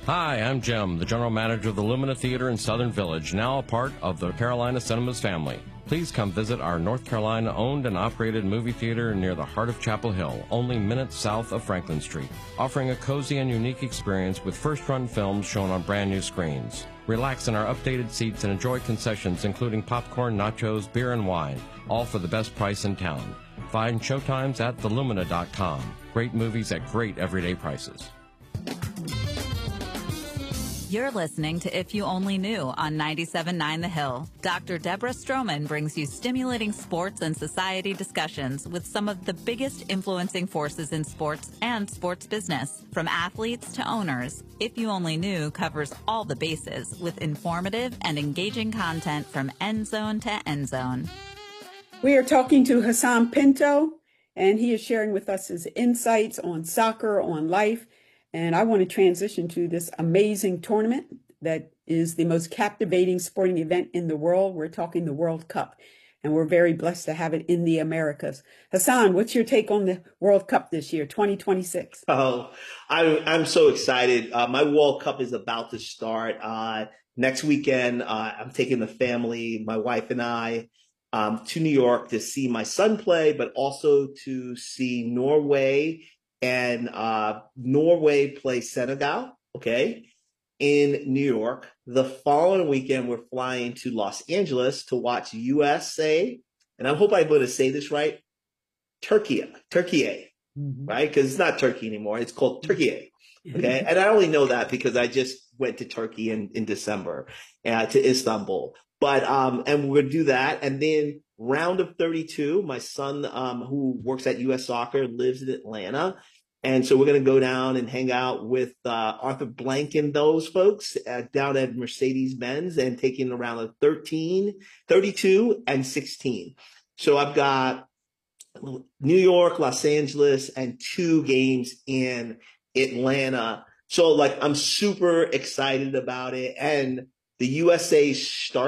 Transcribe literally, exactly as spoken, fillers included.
Hi, I'm Jim, the general manager of the Lumina Theater in Southern Village, now a part of the Carolina Cinemas family. Please come visit our North Carolina-owned and operated movie theater near the heart of Chapel Hill, only minutes south of Franklin Street, offering a cozy and unique experience with first-run films shown on brand-new screens. Relax in our updated seats and enjoy concessions including popcorn, nachos, beer, and wine, all for the best price in town. Find showtimes at the lumina dot com. Great movies at great everyday prices. You're listening to If You Only Knew on ninety-seven point nine The Hill. Doctor Deborah Stroman brings you stimulating sports and society discussions with some of the biggest influencing forces in sports and sports business. From athletes to owners, If You Only Knew covers all the bases with informative and engaging content from end zone to end zone. We are talking to Hassan Pinto, and he is sharing with us his insights on soccer, on life. And I want to transition to this amazing tournament that is the most captivating sporting event in the world. We're talking the World Cup, and we're very blessed to have it in the Americas. Hassan, what's your take on the World Cup this year, twenty twenty-six? Oh, I'm, I'm so excited. Uh, my World Cup is about to start uh, next weekend. Uh, I'm taking the family, my wife and I, um, to New York to see my son play, but also to see Norway and uh, Norway play Senegal, okay, in New York. The following weekend, we're flying to Los Angeles to watch U S A, and I hope I'm going to say this right, Turkey, Turkey, mm-hmm. right? Because it's not Turkey anymore. It's called Turkey, okay? And I only know that because I just went to Turkey in, in December, uh, to Istanbul. But, um, and we're going to do that. And then round of thirty-two, my son, um, who works at U S Soccer, lives in Atlanta. And so we're going to go down and hang out with uh, Arthur Blank and those folks uh, down at Mercedes-Benz and taking around a thirteen, thirty-two, and sixteen. So I've got New York, Los Angeles, and two games in Atlanta. So like I'm super excited about it. And the U S A start